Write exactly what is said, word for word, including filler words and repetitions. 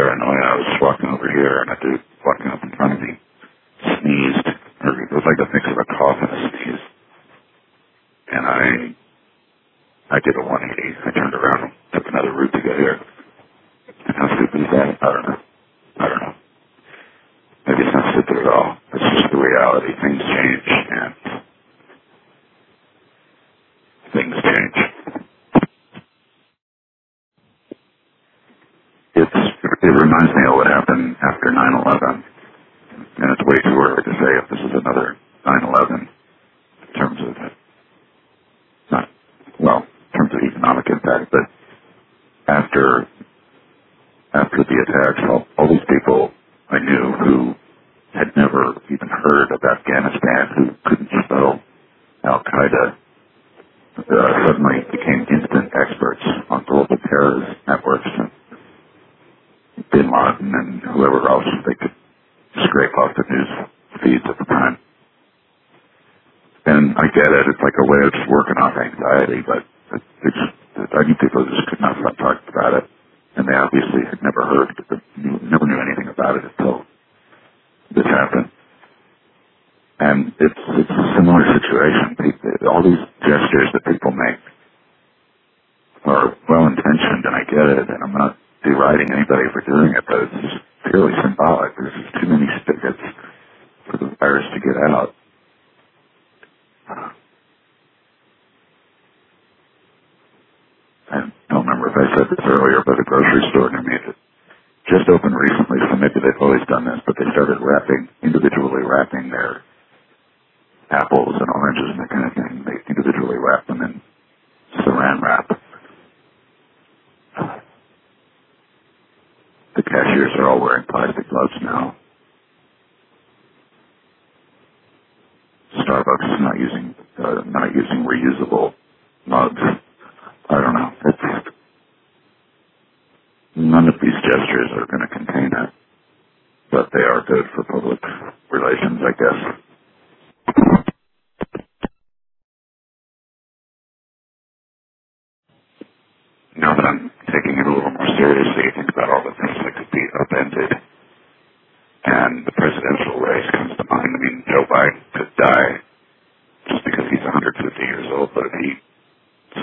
paranoia. I was walking over here, and a dude walking up in front of me sneezed, or it was like a mix of a cough and a sneeze. And I, I did a one eighty. I turned around and took another route to get here. And how stupid is that? I don't know. I don't know. Maybe it's not stupid at all. It's just the reality. Things change, and things change. It's, it reminds me of what happened after nine eleven. And it's way too early to say if this is another nine eleven in terms of, not, well, in terms of economic impact, but after, after the attacks, all, all these people I knew who had never even heard of Afghanistan, who couldn't spell Al-Qaeda, uh, suddenly became instant experts on global terrorist networks and Bin Laden and whoever else they could scrape off the news feeds at the time. And I get it, it's like a way of just working off anxiety, but it's, I knew people who just could not stop talking about it, and they obviously had never heard, never knew anything about it until this happened. And it's, it's a similar situation. People, all these gestures that people make are well-intentioned, and I get it, and I'm not deriding anybody for doing it, but it's just purely symbolic. There's just too many spigots for the virus to get out. I don't remember if I said this earlier, but a grocery store near me that just opened recently, so maybe they've always done this, but they started wrapping, individually wrapping their apples and oranges and that kind of thing. They individually wrap them in saran wrap. The cashiers are all wearing plastic gloves now. Starbucks is not using uh, not using reusable mugs. I don't know. It's, none of these gestures are going to contain it, but they are good for public relations, I guess.